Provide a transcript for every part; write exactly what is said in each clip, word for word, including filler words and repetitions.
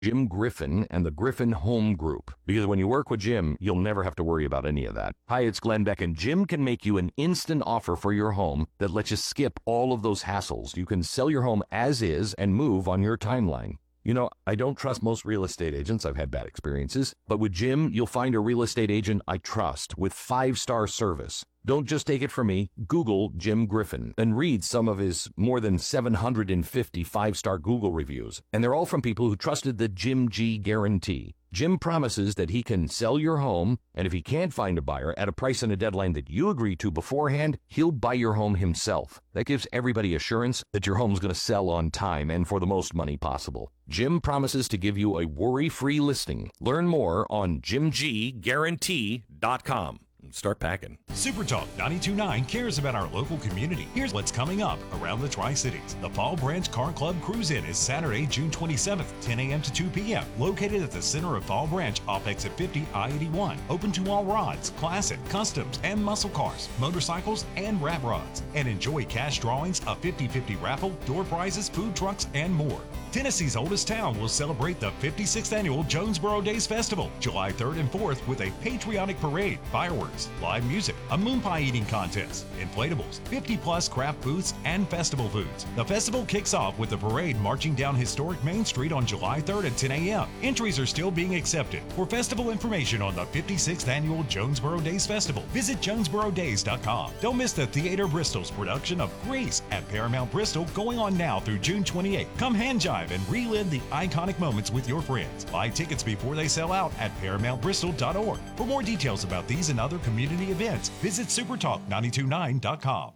Jim Griffin and the Griffin Home Group. Because when you work with Jim, you'll never have to worry about any of that. Hi, it's Glenn Beck, and Jim can make you an instant offer for your home that lets you skip all of those hassles. You can sell your home as is and move on your timeline. You know, I don't trust most real estate agents. I've had bad experiences. But with Jim, you'll find a real estate agent I trust with five-star service. Don't just take it from me. Google Jim Griffin and read some of his more than seven hundred fifty five-star Google reviews. And they're all from people who trusted the Jim G guarantee. Jim promises that he can sell your home, and if he can't find a buyer at a price and a deadline that you agree to beforehand, he'll buy your home himself. That gives everybody assurance that your home's going to sell on time and for the most money possible. Jim promises to give you a worry-free listing. Learn more on jim g guarantee dot com. Start packing. SuperTalk ninety-two point nine cares about our local community. Here's what's coming up around the Tri-Cities. The Fall Branch Car Club Cruise-In is Saturday, June twenty-seventh, ten a.m. to two p.m. Located at the center of Fall Branch off exit fifty I eighty-one. Open to all rods, classic, customs, and muscle cars, motorcycles, and wrap rods. And enjoy cash drawings, a fifty fifty raffle, door prizes, food trucks, and more. Tennessee's oldest town will celebrate the fifty-sixth Annual Jonesboro Days Festival, July third and fourth, with a patriotic parade, fireworks, live music, a moon pie eating contest, inflatables, fifty plus craft booths, and festival foods. The festival kicks off with the parade marching down historic Main Street on July third at ten a.m. Entries are still being accepted. For festival information on the fifty-sixth Annual Jonesboro Days Festival, visit jonesboro days dot com. Don't miss the Theater Bristol's production of Grease at Paramount Bristol, going on now through June twenty-eighth. Come hand jive and relive the iconic moments with your friends. Buy tickets before they sell out at paramount bristol dot org. For more details about these and other community events, visit super talk nine two nine dot com.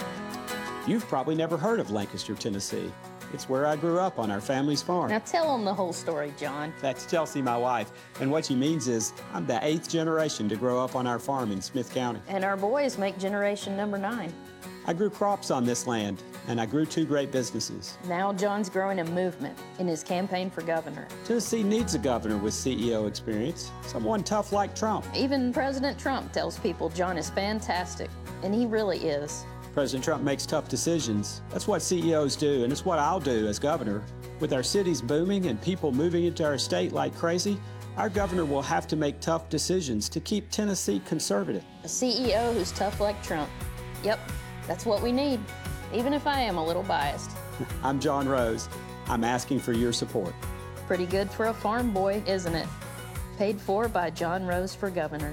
You've probably never heard of Lancaster, Tennessee. It's where I grew up on our family's farm. Now tell them the whole story, John. That's Chelsea, my wife. And what she means is I'm the eighth generation to grow up on our farm in Smith County. And our boys make generation number nine. I grew crops on this land, and I grew two great businesses. Now John's growing a movement in his campaign for governor. Tennessee needs a governor with C E O experience, someone tough like Trump. Even President Trump tells people John is fantastic, and he really is. President Trump makes tough decisions. That's what C E Os do, and it's what I'll do as governor. With our cities booming and people moving into our state like crazy, our governor will have to make tough decisions to keep Tennessee conservative. A C E O who's tough like Trump. Yep, that's what we need, even if I am a little biased. I'm John Rose. I'm asking for your support. Pretty good for a farm boy, isn't it? Paid for by John Rose for governor.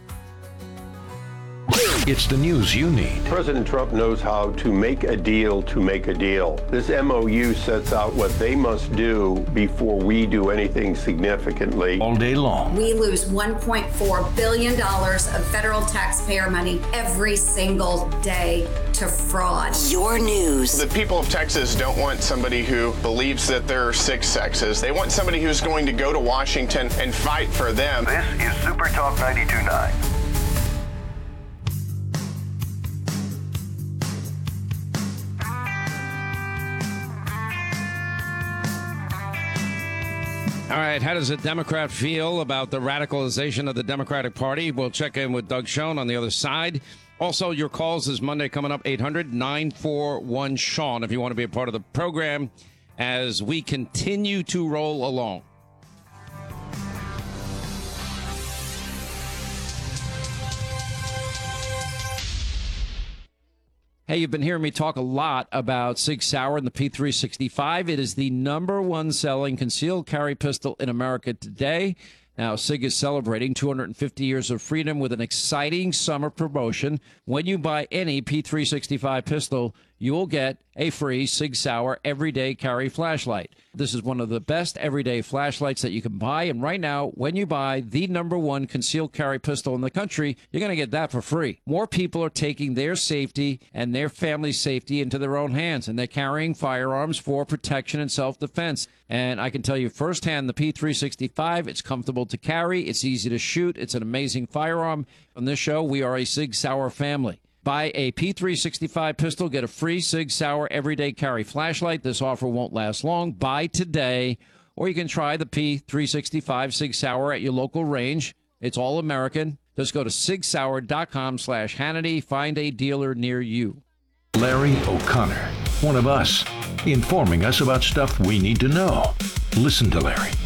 It's the news you need. President Trump knows how to make a deal to make a deal. This M O U sets out what they must do before we do anything significantly. All day long. We lose one point four billion dollars of federal taxpayer money every single day to fraud. Your news. The people of Texas don't want somebody who believes that there are six sexes. They want somebody who's going to go to Washington and fight for them. This is Super Talk ninety-two point nine. All right, how does a Democrat feel about the radicalization of the Democratic Party? We'll check in with Doug Schoen on the other side. Also, your calls this Monday coming up, eight hundred nine four one Sean, if you want to be a part of the program as we continue to roll along. Hey, you've been hearing me talk a lot about Sig Sauer and the P three sixty-five. It is the number one selling concealed carry pistol in America today. Now, Sig is celebrating two hundred fifty years of freedom with an exciting summer promotion. When you buy any P three sixty-five pistol, you will get a free Sig Sauer everyday carry flashlight. This is one of the best everyday flashlights that you can buy. And right now, when you buy the number one concealed carry pistol in the country, you're going to get that for free. More people are taking their safety and their family's safety into their own hands, and they're carrying firearms for protection and self-defense. And I can tell you firsthand, the P three sixty-five, it's comfortable to carry, it's easy to shoot, it's an amazing firearm. On this show, we are a Sig Sauer family. Buy a P three sixty-five pistol, get a free Sig Sauer everyday carry flashlight. This offer won't last long. Buy today, or you can try the P three sixty-five Sig Sauer at your local range. It's all American. Just go to sig sauer dot com slash Hannity. Find a dealer near you. Larry O'Connor, one of us, informing us about stuff we need to know. Listen to Larry